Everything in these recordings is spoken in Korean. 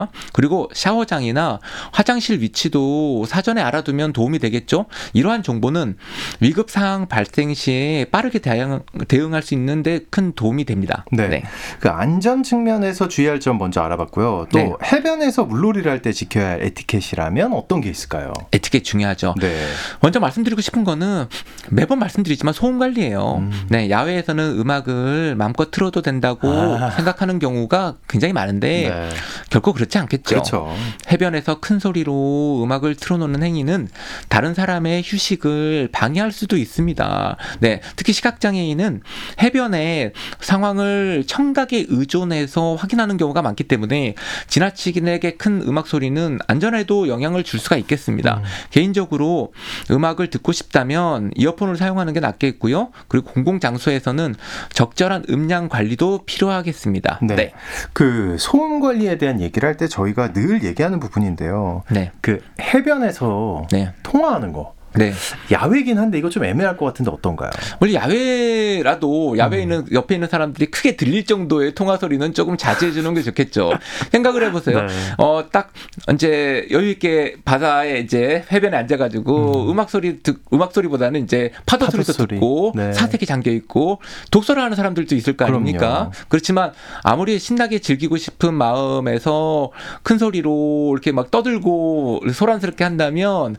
그리고 샤워장이나 화장실 위치도 사전에 알아두면 도움이 되겠죠. 이러한 정보는 위급 상황 발생 시에 빠르게 대응할 수 있는데 큰 도움이 됩니다. 네. 네. 그 안전 측면에서 주의할 점 먼저 알아봤고요. 또 네. 해변에서 물놀이를 할 때 지켜야 할 에티켓이라면 어떤 게 있을까요? 에티켓 중요하죠. 네. 먼저 말씀드리고 싶은 거는 매번 말씀드리지만 소음 관리예요. 네, 야외에서는 음악을 마음껏 틀어도 된다고 생각하는 경우가 굉장히 많은데 네. 결코 그렇지 않겠죠. 그렇죠. 해변에서 큰 소리로 음악을 틀어놓는 행위는 다른 사람의 휴식을 방해할 수도 있습니다. 네, 특히 시각장애인은 해변의 상황을 청각에 의존해서 확인하는 경우가 많기 때문에 지나치게 큰 음악 소리는 안전에도 영향을 줄 수가 있겠습니다. 개인적으로 음악을 듣고 싶다면 이어폰을 사용하는 게 낫겠고요. 그리고 공공장소에서는 적절한 음량 관리도 필요하겠습니다. 네. 네. 그 소음 관리에 대한 얘기를 할 때 저희가 늘 얘기하는 부분인데요. 네. 그 해변에서 네. 통화하는 거. 네. 야외긴 한데 이거 좀 애매할 것 같은데 어떤가요? 원래 야외라도 야외에 있는 옆에 있는 사람들이 크게 들릴 정도의 통화 소리는 조금 자제해 주는 게 좋겠죠. 생각을 해보세요. 네. 딱 이제 여유 있게 바다에 이제 해변에 앉아가지고 음악 소리보다는 이제 파도 소리도 소리. 듣고 네. 사색에 잠겨 있고 독서를 하는 사람들도 있을 거 아닙니까? 그럼요. 그렇지만 아무리 신나게 즐기고 싶은 마음에서 큰 소리로 이렇게 막 떠들고 소란스럽게 한다면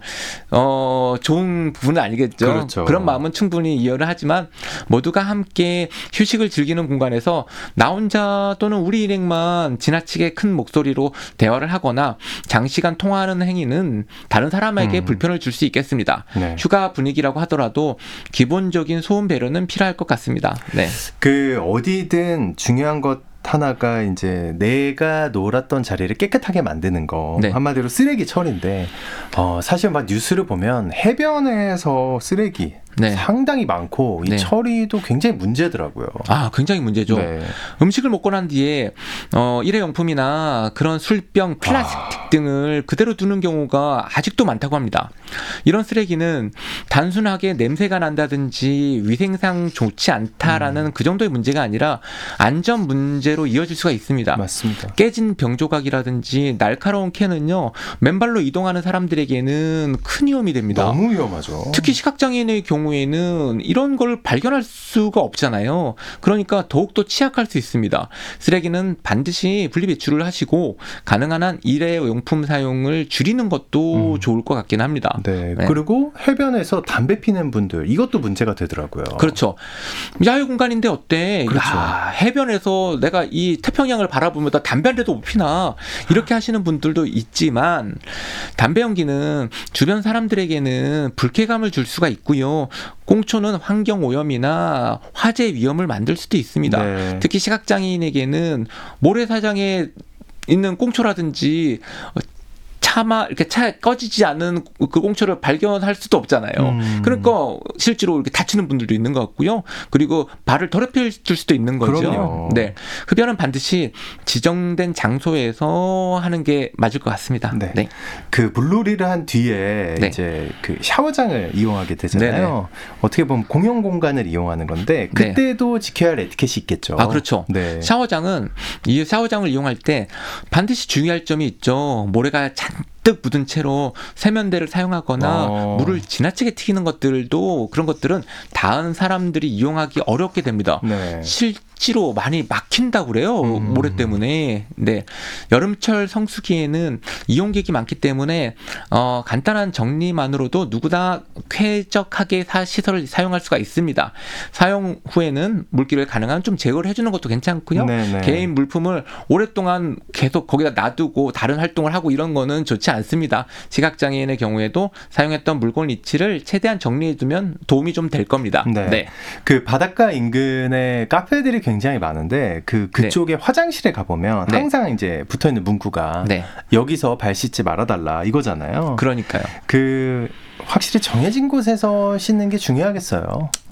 좋은 부분은 아니겠죠. 그렇죠. 그런 마음은 충분히 이해를 하지만 모두가 함께 휴식을 즐기는 공간에서 나 혼자 또는 우리 일행만 지나치게 큰 목소리로 대화를 하거나 장시간 통화하는 행위는 다른 사람에게 불편을 줄 수 있겠습니다. 네. 휴가 분위기라고 하더라도 기본적인 소음 배려는 필요할 것 같습니다. 네. 그 어디든 중요한 것 하나가 이제 내가 놀았던 자리를 깨끗하게 만드는 거. 네. 한마디로 쓰레기 처리인데 사실 막 뉴스를 보면 해변에서 쓰레기 네. 상당히 많고 이 네. 처리도 굉장히 문제더라고요. 굉장히 문제죠. 네. 음식을 먹고 난 뒤에 일회용품이나 그런 술병, 플라스틱 등을 그대로 두는 경우가 아직도 많다고 합니다. 이런 쓰레기는 단순하게 냄새가 난다든지 위생상 좋지 않다라는 그 정도의 문제가 아니라 안전 문제로 이어질 수가 있습니다. 맞습니다. 깨진 병조각이라든지 날카로운 캔은요, 맨발로 이동하는 사람들에게는 큰 위험이 됩니다. 너무 위험하죠. 특히 시각장애인의 경우에는 이런 걸 발견할 수가 없잖아요. 그러니까 더욱더 취약할 수 있습니다. 쓰레기는 반드시 분리배출을 하시고 가능한 한 일회용품 사용을 줄이는 것도 좋을 것 같긴 합니다. 네. 네. 그리고 해변에서 담배 피는 분들 이것도 문제가 되더라고요. 그렇죠. 야외 공간인데 어때? 그렇죠. 해변에서 내가 이 태평양을 바라보면서 담배 한 대도 못 피나? 이렇게 하시는 분들도 있지만 담배 연기는 주변 사람들에게는 불쾌감을 줄 수가 있고요. 꽁초는 환경 오염이나 화재 위험을 만들 수도 있습니다. 네. 특히 시각장애인에게는 모래사장에 있는 꽁초라든지 이렇게 꺼지지 않은 그 꽁초를 발견할 수도 없잖아요. 그러니까 실제로 이렇게 다치는 분들도 있는 것 같고요. 그리고 발을 더럽힐 수도 있는 거죠. 그럼요. 네, 흡연은 반드시 지정된 장소에서 하는 게 맞을 것 같습니다. 네. 네. 그 물놀이를 한 뒤에 네. 이제 그 샤워장을 이용하게 되잖아요. 네네. 어떻게 보면 공용 공간을 이용하는 건데 그때도 지켜야 할 에티켓이 있겠죠. 그렇죠. 네. 이 샤워장을 이용할 때 반드시 주의할 점이 있죠. 모래가 잔뜩 묻은 채로 세면대를 사용하거나 물을 지나치게 튀기는 것들도 그런 것들은 다른 사람들이 이용하기 어렵게 됩니다. 네. 실제로 많이 막힌다고 그래요. 모래 때문에. 네. 여름철 성수기에는 이용객이 많기 때문에 간단한 정리만으로도 누구나 쾌적하게 시설을 사용할 수가 있습니다. 사용 후에는 물기를 가능한 좀 제거를 해주는 것도 괜찮고요. 네네. 개인 물품을 오랫동안 계속 거기다 놔두고 다른 활동을 하고 이런 거는 좋지 않습니다. 시각장애인의 경우에도 사용했던 물건 위치를 최대한 정리해두면 도움이 좀 될 겁니다. 네. 네. 그 바닷가 인근에 카페들이 굉장히 많은데 그쪽에 화장실에 가보면 네. 항상 이제 붙어있는 문구가 네. 여기서 발 씻지 말아달라 이거잖아요. 그러니까요. 확실히 정해진 곳에서 씻는 게 중요하겠어요.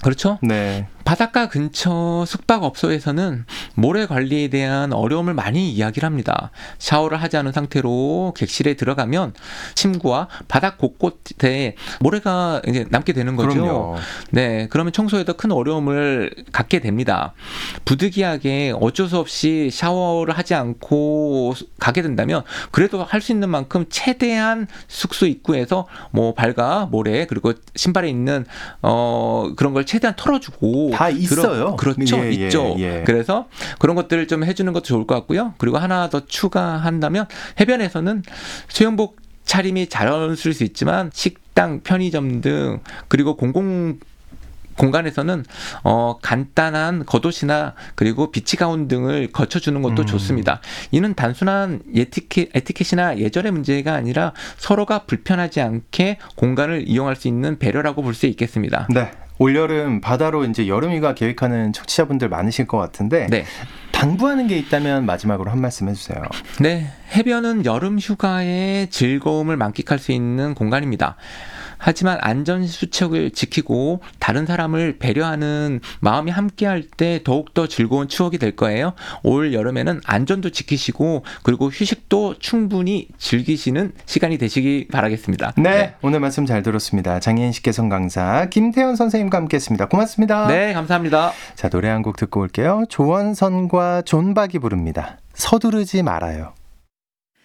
그렇죠? 네. 바닷가 근처 숙박업소에서는 모래 관리에 대한 어려움을 많이 이야기를 합니다. 샤워를 하지 않은 상태로 객실에 들어가면 침구와 바닥 곳곳에 모래가 이제 남게 되는 거죠. 그럼요. 네, 그러면 청소에도 큰 어려움을 갖게 됩니다. 부득이하게 어쩔 수 없이 샤워를 하지 않고 가게 된다면 그래도 할 수 있는 만큼 최대한 숙소 입구에서 뭐 발과 모래 그리고 신발에 있는 그런 걸 최대한 털어주고 다 있어요. 그렇죠, 예, 있죠. 예. 그래서 그런 것들을 좀 해주는 것도 좋을 것 같고요. 그리고 하나 더 추가한다면 해변에서는 수영복 차림이 자연스러울 수 있지만 식당, 편의점 등 그리고 공간에서는 간단한 겉옷이나 그리고 비치 가운 등을 거쳐주는 것도 좋습니다. 이는 단순한 에티켓이나 예절의 문제가 아니라 서로가 불편하지 않게 공간을 이용할 수 있는 배려라고 볼 수 있겠습니다. 네. 올여름 바다로 이제 여름휴가 계획하는 청취자분들 많으실 것 같은데 네. 당부하는 게 있다면 마지막으로 한 말씀 해주세요. 네, 해변은 여름 휴가의 즐거움을 만끽할 수 있는 공간입니다. 하지만 안전 수칙을 지키고 다른 사람을 배려하는 마음이 함께할 때 더욱더 즐거운 추억이 될 거예요. 올 여름에는 안전도 지키시고 그리고 휴식도 충분히 즐기시는 시간이 되시기 바라겠습니다. 네, 오늘 말씀 잘 들었습니다. 장애인 식개선 강사 김태현 선생님과 함께했습니다. 고맙습니다. 네, 감사합니다. 자, 노래 한 곡 듣고 올게요. 조원선과 존박이 부릅니다. 서두르지 말아요.